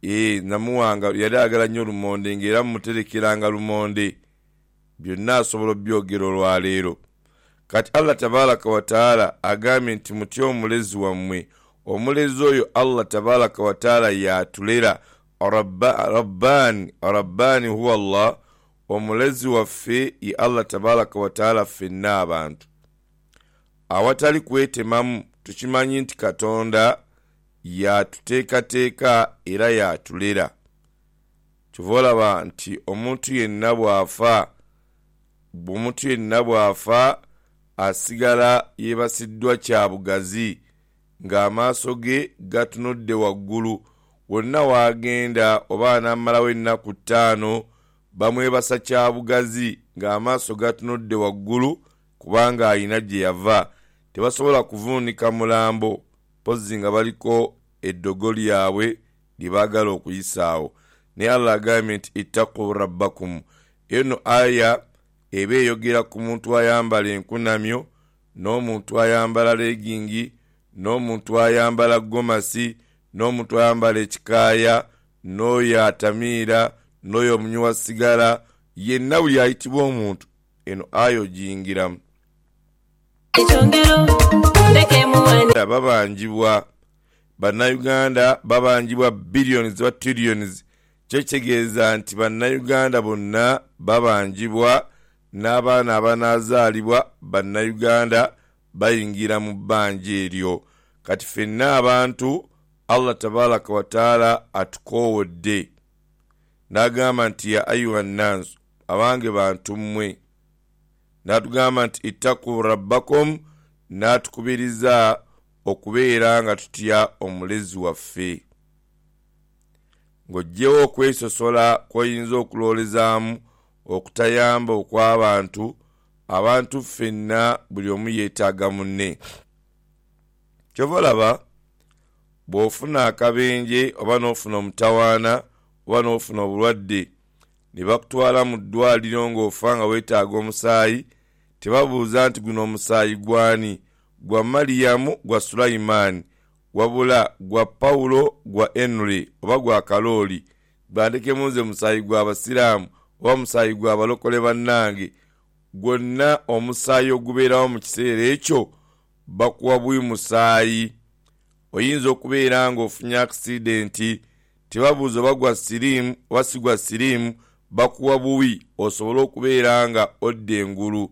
namuwanga yali agala nnyo lumonde ng'era mumuterekeranga lumonde. Byonna asobola byogero olwaleero. Kati Allah tabaraka wa taala agambye nti mutye omulezi wammwe. Omulezi oyo Allah tabaraka wa taala yatulera. Rabbani huwa Allah. Omulezi waffe ye Allah tabaraka wa taala ffenna abantu. Awatali kwetemamu tukimanyi nti Katonda yatuteekateeka era yatulera. Kyova olaba nti omuntu yenna bw'afa asigala yeebasiddwa kyabugazi ng'amaaso ge gatunudde waggulu. Wonna waagenda oba anaamalawo ennaku 5 bamwebasa kyabugazi ng'amaaso gatunudde waggulu kubanga alina gye yava. Tebasobola kuvuunika mulambo pozzi nga baliko eddogo lyabwe lye baagala okuyisaawo. Naye Allah agambye nti ittaqu rabbakum. Eno aya eba eyogera ku muntu ayambala enkunamyo, n'omuntu ayambala legingi, n'omuntu ayambala gomasi, n'omuntu ayambala ekikaaya, n'oyo atamiira, n'oyo omunywa sigala, yenna buli ayitibwa omuntu. Eno aya ogiyingiramu. Babanjibwa bannayuganda babanjibwa billions wa trillions. Kyetegeeza nti bannayuganda bonna babanjibwa n'abaana abanaazaalibwa bannayuganda bayingira mu bbanja eryo. Kati ffenna abantu Allah tabaraka wa taala atukoowodde n'agamba nti ya ayuha nnaasu, abange bantu mmwe. N'atugamba nti ittaqu rabbakum, n'atukubiriza okubeera nga tutya omulezi waffe. Ng'oggyewo okwesosola kw'oyinza okuloolezaamu okutayamba okw'abantu, abantu ffenna buli omu yeetaaga munne. Kyova olaba bw'ofuna akabenje oba n'ofuna omutawaana oba n'ofuna obulwadde ne bakutwala mu ddwaliro ng'ofa nga weetaaga omusaayi, tebabuuza nti guno omusaayi gwani, gwa Mariyamu, gwa Sulaimaani, wabula gwa Pawulo, gwa Henry oba gwa Kalooli. Bandekemu nze musaayi gw'Abasiraamu oba musaayi gw'abalokole bannange. Gwonna omusaayi ogubeerawo mu kiseera ekyo bakuwa bwi musaayi. Oyinza okubeera ng'ofunye akisidenti, tebabuuza oba gwa siriimu oba si gwa siriimu, bakuwa buwi osobole okubeera nga odda engulu.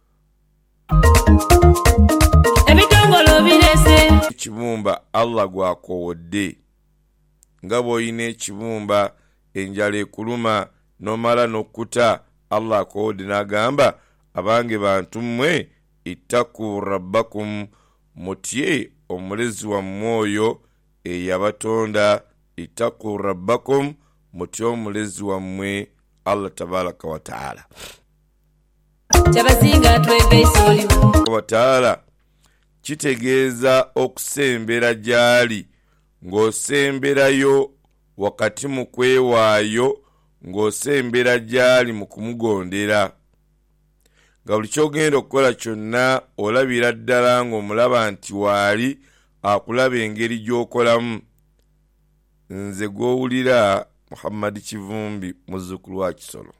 Ebitongolo birese ekibumba Allah gwakoowodde. Nga bw'olina ekibumba enjala ekuluma n'omala n'okkuta, Allah akoowodde n'agamba abange bantu mmwe ittaqu rabbakum, mutye omulezi wammwe oyo eyabatonda. Ittaqu rabbakum, mutye omulezi wammwe Allah tabaraka wa taala. Wa taala kitegeeza okusembera gy'ali, ng'osemberayo wakati mu kwewaayo, ng'osembera gy'ali mu kumugondera. Nga buli kyogenda okukola kyonna olabira ddala ng'omulaba nti waali akulaba engeri gy'okolamu. Nze gw'owulira Muhammad Kivumbi, muzzukulu wa Kisolo.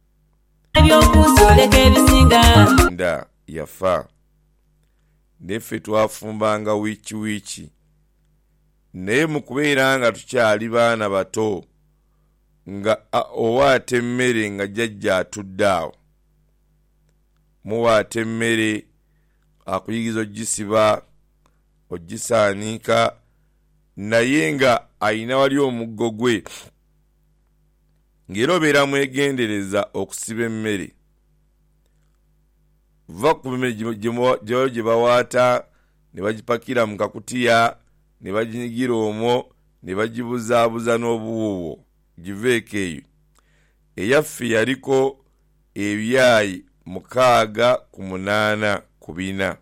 Nda yafa. Neffe twafumbanga wiiki. Naye mu kubeera nga tukyali baana bato, nga owaate emmere nga jjajja atudde awo. Muwaate emmere, akuyigiza ogisiba, ogisaanika, naye nga ayina wali omuggo gwe. Ng'era obeera mwegendereza okusiba emmere. Va ku mmere gye bawaata ne bagipakira mu kakutiya, ne baginyigira omwo, ne bagibuzaabuza n'obuwuuwo giveeko eyo. Eyaffe yaliko ebyayi 6 ku 4.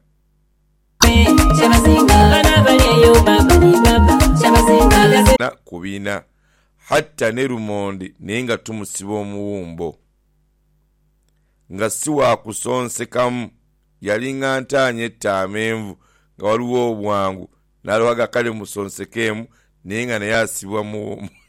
Ku 4 hatta ne lumonde naye nga tumusiba omuwumbo. Nga si wa kusonsekamu, yalinga ntaanya etta amenvu nga waliwo obwangu, n'alwaga kale musonsekeemu naye nga naye asibwa muwumbo.